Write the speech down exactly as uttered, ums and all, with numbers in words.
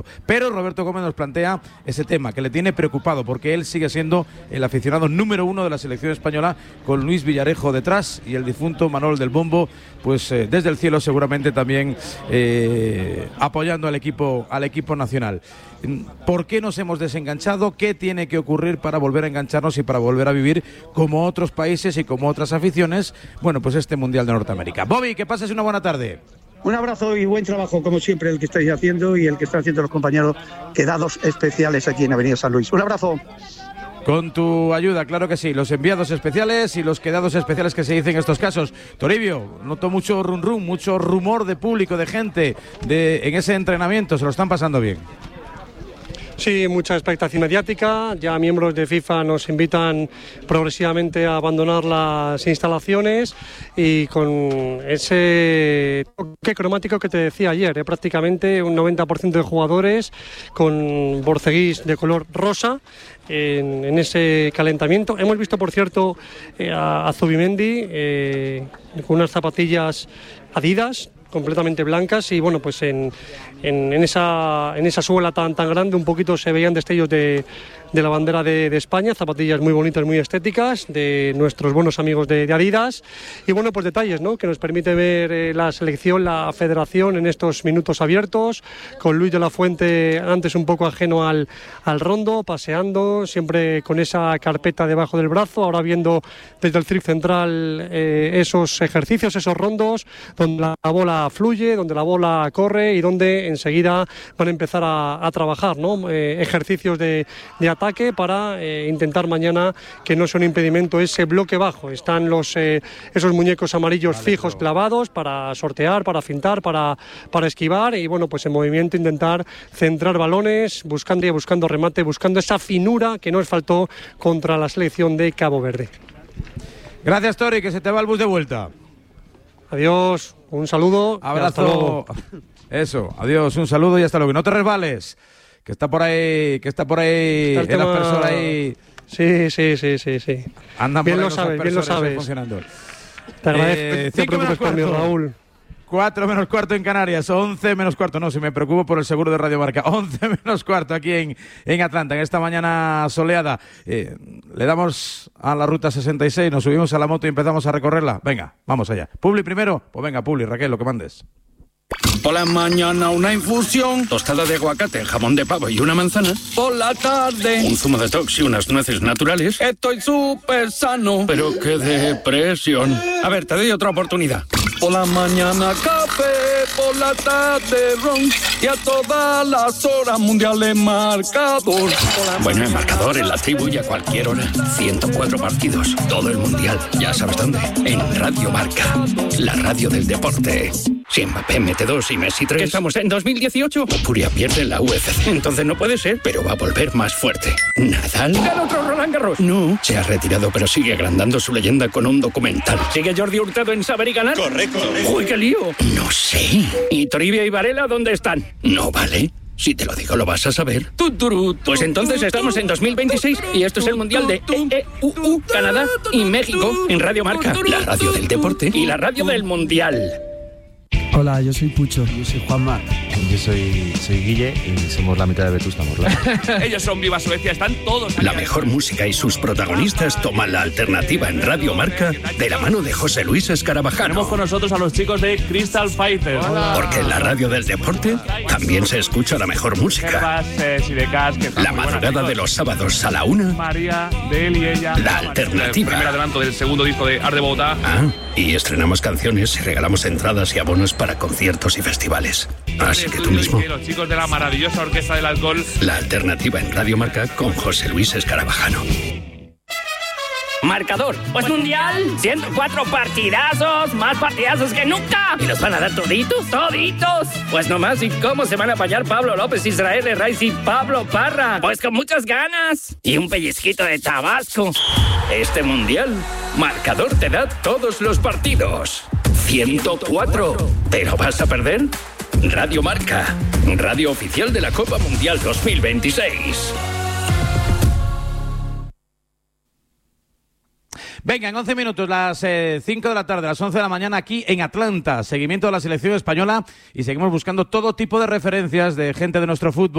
Pero Roberto Gómez nos plantea ese tema que le tiene preocupado, porque él sigue siendo el aficionado número uno de la selección española, con Luis Villarejo detrás y el difunto Manol del Bombo, pues eh, desde el cielo seguramente también eh, apoyando al equipo, al equipo nacional. ¿Por qué nos hemos desenganchado? ¿Qué tiene que ocurrir para volver a engancharnos y para volver a vivir como otros países y como otras aficiones? Bueno, pues este Mundial de Norteamérica. Bobby, que pases una buena tarde. Un abrazo y buen trabajo, como siempre, el que estáis haciendo y el que están haciendo los compañeros quedados especiales aquí en Avenida San Luis. Un abrazo. Con tu ayuda, claro que sí, los enviados especiales y los quedados especiales que se dicen en estos casos. Toribio, noto mucho rum rum, mucho rumor de público, de gente de, en ese entrenamiento, se lo están pasando bien. Sí, mucha expectación mediática. Ya miembros de FIFA nos invitan progresivamente a abandonar las instalaciones y con ese toque cromático que te decía ayer, ¿eh? Prácticamente un noventa por ciento de jugadores con borceguís de color rosa en, en ese calentamiento. Hemos visto, por cierto, eh, a, a Zubimendi eh, con unas zapatillas Adidas completamente blancas y bueno, pues en, en, en, esa, en esa suela tan, tan grande un poquito se veían destellos de, de la bandera de, de España, zapatillas muy bonitas, muy estéticas de nuestros buenos amigos de, de Adidas y bueno, pues detalles, ¿no?, que nos permite ver eh, la selección, la federación en estos minutos abiertos, con Luis de la Fuente antes un poco ajeno al, al rondo, paseando, siempre con esa carpeta debajo del brazo, ahora viendo desde el circo central eh, esos ejercicios, esos rondos, donde la bola fluye, donde la bola corre y donde enseguida van a empezar a, a trabajar, ¿no? Eh, ejercicios de, de ataque para eh, intentar mañana que no sea un impedimento ese bloque bajo. Están los eh, esos muñecos amarillos vale, fijos, pero... clavados para sortear, para fintar, para, para esquivar y bueno, pues en movimiento intentar centrar balones, buscando, buscando remate, buscando esa finura que nos faltó contra la selección de Cabo Verde. Gracias, Tori, que se te va el bus de vuelta. Adiós, un saludo. Abrazo. Eso, adiós, un saludo y hasta luego. No te resbales, que está por ahí, que está por ahí el tema... aspersor ahí. Sí, sí, sí, sí, sí. Andan bien por ahí lo sabes, bien lo sabes. Funcionando. Te agradezco. Eh, te preocupes por mí, Raúl. Cuatro menos cuarto en Canarias, once menos cuarto, no, si me preocupo por el seguro de Radio Marca, once menos cuarto aquí en, en Atlanta, en esta mañana soleada. Eh, le damos a la ruta sesenta y seis, nos subimos a la moto y empezamos a recorrerla. Venga, vamos allá. ¿Publi primero? Pues venga, Publi, Raquel, lo que mandes. Por la mañana una infusión, tostada de aguacate, jamón de pavo y una manzana. Por la tarde un zumo de detox y unas nueces naturales. Estoy súper sano, pero qué depresión. A ver, te doy otra oportunidad. Por la mañana café, por la tarde ron y a todas las horas mundiales marcador. Bueno, el marcador en la tribu y a cualquier hora. ciento cuatro partidos, todo el mundial. Ya sabes dónde. En Radio Marca, la radio del deporte. Si Mbappé mete dos y Messi tres... ¿Qué estamos en dos mil dieciocho? Puria pierde en la U F C. Entonces no puede ser, pero va a volver más fuerte. ¿Nadal? ¿Gana otro Roland Garros? No, se ha retirado, pero sigue agrandando su leyenda con un documental. ¿Sigue Jordi Hurtado en Saber y Ganar? Correcto. ¡Uy, qué lío! No sé. ¿Y Toribia y Varela dónde están? No vale. Si te lo digo, lo vas a saber. Pues entonces estamos en dos mil veintiséis y esto es el Mundial de E E U U, Canadá y México en Radio Marca. La radio del deporte y la radio del Mundial. Hola, yo soy Pucho. Yo soy Juanma. Yo soy, soy Guille y somos la mitad de Vetusta Morla. Ellos son Viva Suecia, están todos... La mejor música y sus protagonistas toman la alternativa en Radio Marca de la mano de José Luis Escarabajano. Tenemos con nosotros a los chicos de Crystal Fighters. Hola. Porque en la radio del deporte también se escucha la mejor música. La madrugada de los sábados a la una. María, de él y ella. La alternativa. El primer adelanto del segundo disco de Art de Bogotá. Ah, y estrenamos canciones y regalamos entradas y abonos para conciertos y festivales. Así que tú mismo. Los chicos de la maravillosa Orquesta del Alcohol. La alternativa en Radio Marca con José Luis Escarabajano. Marcador, pues mundial, ciento cuatro partidazos, más partidazos que nunca. ¿Y los van a dar toditos? ¡Toditos! Pues nomás, ¿y cómo se van a apañar Pablo López, Israel Herraiz y Pablo Parra? Pues con muchas ganas. Y un pellizquito de Tabasco. Este mundial, Marcador te da todos los partidos. ciento cuatro. ¿Te lo vas a perder? Radio Marca, radio oficial de la Copa Mundial dos mil veintiséis. Venga, en once minutos, las eh, cinco de la tarde, las once de la mañana, aquí en Atlanta. Seguimiento de la selección española y seguimos buscando todo tipo de referencias de gente de nuestro fútbol.